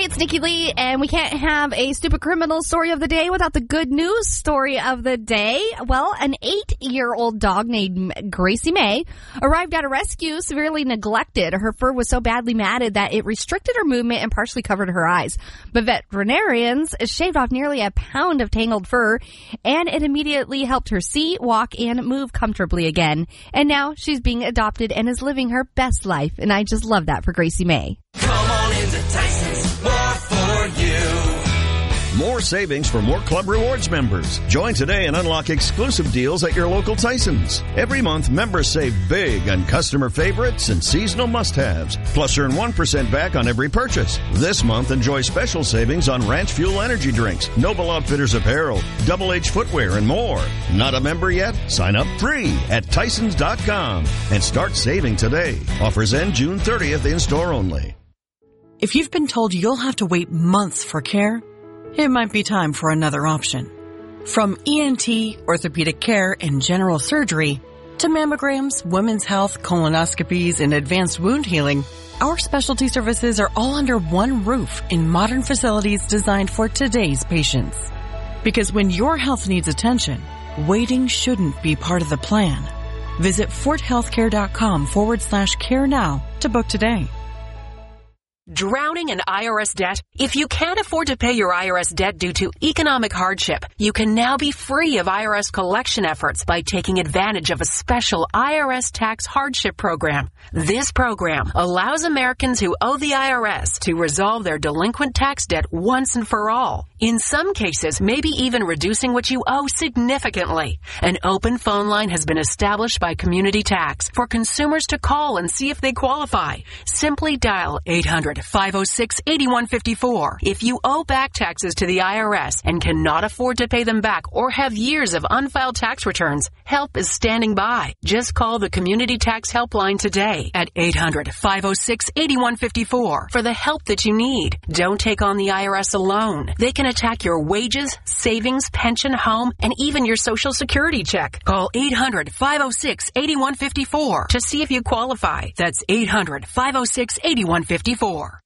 it's Nikki Lee, and we can't have a stupid criminal story of the day without the good news story of the day. Well, an 8-year-old dog named Gracie May arrived at a rescue severely neglected. Her fur was so badly matted that it restricted her movement and partially covered her eyes. But veterinarians shaved off nearly a pound of tangled fur, and it immediately helped her see, walk, and move comfortably again. And now she's being adopted and is living her best life, and I just love that for Gracie May. Come on into Tyson's, more for you. More savings for more Club Rewards members. Join today and unlock exclusive deals at your local Tyson's. Every month, members save big on customer favorites and seasonal must-haves. Plus, earn 1% back on every purchase. This month, enjoy special savings on Ranch Fuel energy drinks, Noble Outfitters apparel, Double H footwear, and more. Not a member yet? Sign up free at Tysons.com and start saving today. Offers end June 30th in-store only. If you've been told you'll have to wait months for care, it might be time for another option. From ENT, orthopedic care, and general surgery, to mammograms, women's health, colonoscopies, and advanced wound healing, our specialty services are all under one roof in modern facilities designed for today's patients. Because when your health needs attention, waiting shouldn't be part of the plan. Visit forthealthcare.com/care now to book today. Drowning in IRS debt? If you can't afford to pay your IRS debt due to economic hardship, you can now be free of IRS collection efforts by taking advantage of a special IRS tax hardship program. This program allows Americans who owe the IRS to resolve their delinquent tax debt once and for all. In some cases, maybe even reducing what you owe significantly. An open phone line has been established by Community Tax for consumers to call and see if they qualify. Simply dial 800-506-8154. If you owe back taxes to the IRS and cannot afford to pay them back or have years of unfiled tax returns, help is standing by. Just call the Community Tax Helpline today at 800-506-8154 for the help that you need. Don't take on the IRS alone. They can attack your wages, savings, pension, home, and even your Social Security check. Call 800-506-8154 to see if you qualify. That's 800-506-8154.